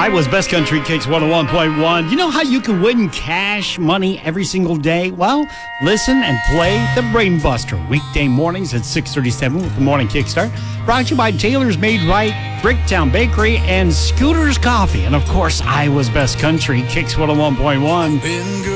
Iowa's Best Country Kicks 101.1. You know how you can win cash money every single day? Well, listen and play the Brain Buster weekday mornings at 6:37 with the Morning Kickstart. Brought to you by Taylor's Made Right, Bricktown Bakery, and Scooter's Coffee. And, of course, Iowa's Best Country Kicks 101.1.